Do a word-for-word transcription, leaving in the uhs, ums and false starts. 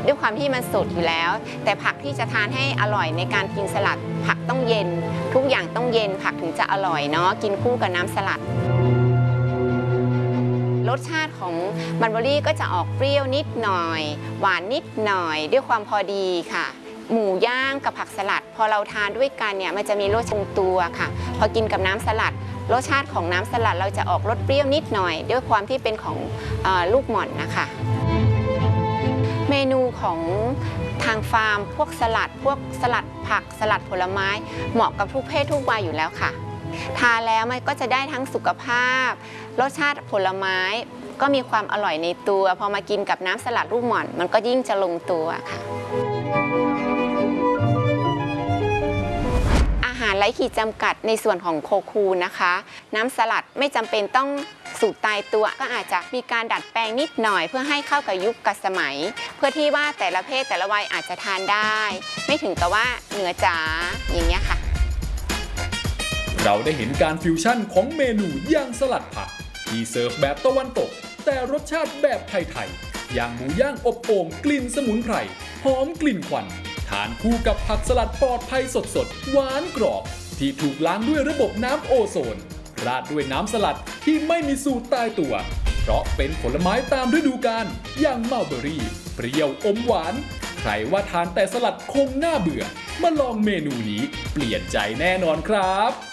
ด้วยความที่มันสดอยู่แล้วแต่ผักที่จะทานให้อร่อยในการกินสลัดผักต้องเย็นทุกอย่างต้องเย็นผักถึงจะอร่อยเนาะกินคู่กับน้ำสลัดรสชาติของมันเบอรี่ก็จะออกเปรี้ยวนิดหน่อยหวานนิดหน่อยด้วยความพอดีค่ะหมูย่างกับผักสลัดพอเราทานด้วยกันเนี่ยมันจะมีรสชงตัวค่ะพอกินกับน้ำสลัดรสชาติของน้ำสลัดเราจะออกรสเปรี้ยวนิดหน่อยด้วยความที่เป็นของเอ่อลูกหม่อนนะคะเมนูของทางฟาร์มพวกสลัดพวกสลัดผักสลัดผลไม้เหมาะกับทุกเพศทุกวัยอยู่แล้วค่ะทานแล้วมันก็จะได้ทั้งสุขภาพรสชาติผลไม้ก็มีความอร่อยในตัวพอมากินกับน้ำสลัดลูกหม่อนมันก็ยิ่งจะลงตัวค่ะอาหารไร้ขีดจำกัดในส่วนของโคคูนะคะน้ำสลัดไม่จำเป็นต้องสูตรตายตัวก็อาจจะมีการดัดแปลงนิดหน่อยเพื่อให้เข้ากับยุคกับสมัยเพื่อที่ว่าแต่ละเพศแต่ละวัยอาจจะทานได้ไม่ถึงกับว่าเหนือจ๋าอย่างเงี้ยค่ะเราได้เห็นการฟิวชั่นของเมนูย่างสลัดผักที่เสิร์ฟแบบตะวันตกแต่รสชาติแบบไทยๆอย่างหมูย่างอบโอ่งกลิ่นสมุนไพรหอมกลิ่นควันทานคู่กับผักสลัดปลอดภัยสดๆหวานกรอบที่ถูกล้างด้วยระบบน้ำโอโซนราดด้วยน้ำสลัดที่ไม่มีสูตรตายตัวเพราะเป็นผลไม้ตามฤดูกาลอย่างมัลเบอรี่เปรี้ยวอมหวานใครว่าทานแต่สลัดคงน่าเบื่อมาลองเมนูนี้เปลี่ยนใจแน่นอนครับ